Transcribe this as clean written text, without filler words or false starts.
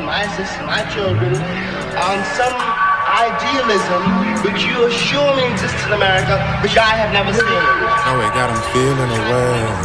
son, my sister, my children on some idealism which you assure me exists in America, which I have never seen. Oh, it got them feeling away.